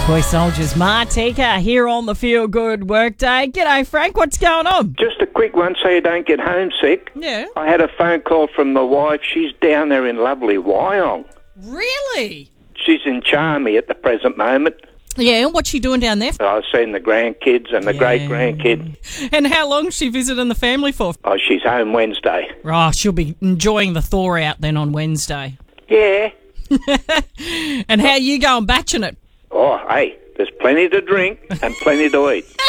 Toy Soldiers, Martika here on the Feel Good Workday. G'day, Frank. What's going on? Just a quick one so you don't get homesick. Yeah. I had a phone call from my wife. She's down there in lovely Wyong. Really? She's in Charmy at the present moment. Yeah, what's she doing down there? I've seen the grandkids and the great-grandkid. And how long's she visiting the family for? Oh, she's home Wednesday. Oh, she'll be enjoying the thaw out then on Wednesday. Yeah. And how you going batching it? Oh, hey, there's plenty to drink and plenty to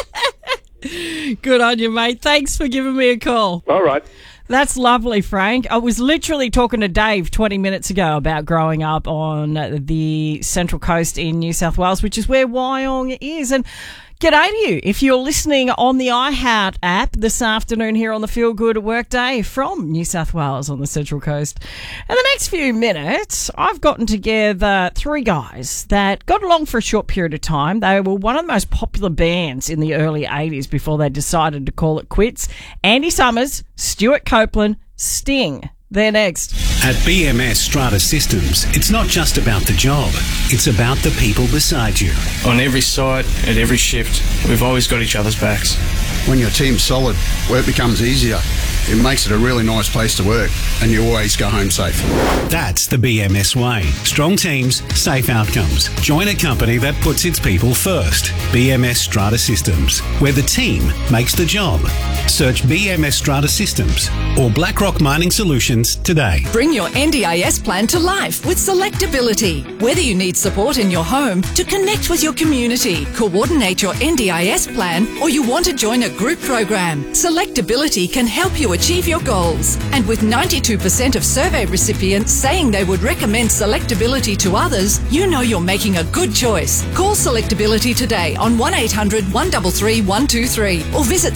eat. Good on you, mate. Thanks for giving me a call. All right. That's lovely, Frank. I was literally talking to Dave 20 minutes ago about growing up on the Central Coast in New South Wales, which is where Wyong is. And g'day to you. If you're listening on the iHeart app this afternoon here on the Feel Good Workday from New South Wales on the Central Coast. In the next few minutes, I've gotten together three guys that got along for a short period of time. They were one of the most popular bands in the early 80s before they decided to call it quits. Andy Summers, Stuart Copeland, Sting. They're next. At BMS Strata Systems, it's not just about the job, it's about the people beside you. On every site, at every shift, we've always got each other's backs. When your team's solid, work becomes easier. It makes it a really nice place to work, and you always go home safe. That's the BMS way. Strong teams, safe outcomes. Join a company that puts its people first. BMS Strata Systems, where the team makes the job. Search BMS Strata Systems or BlackRock Mining Solutions today. Bring your NDIS plan to life with Selectability. Whether you need support in your home to connect with your community, coordinate your NDIS plan, or you want to join a group program, Selectability can help you achieve your goals. And with 92% of survey recipients saying they would recommend Selectability to others, you know you're making a good choice. Call Selectability today on 1800 133 123 or visit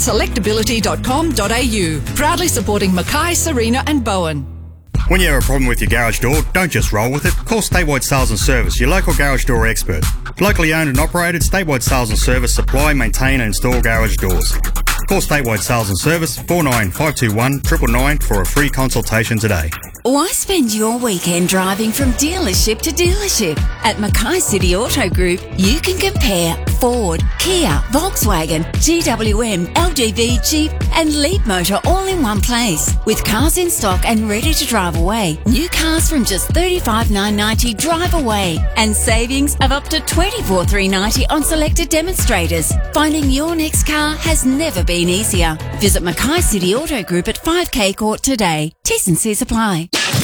selectability.com.au. Proudly supporting Mackay, Serena and Bowen. When you have a problem with your garage door, don't just roll with it. Call Statewide Sales and Service, your local garage door expert. Locally owned and operated, Statewide Sales and Service supply, maintain and install garage doors. Call Statewide Sales and Service 49521 999 for a free consultation today. Why spend your weekend driving from dealership to dealership? At Mackay City Auto Group, you can compare Ford, Kia, Volkswagen, GWM, LGV, Jeep and Leapmotor all in one place. With cars in stock and ready to drive away, new cars from just $35,990 drive away and savings of up to $24,390 on selected demonstrators. Finding your next car has never been easier. Visit Mackay City Auto Group at 5K Court today. T&Cs apply.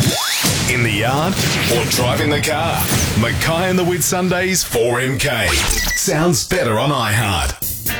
In the yard or driving the car? Mackay and the Whit Sundays 4MK. Sounds better on iHeart.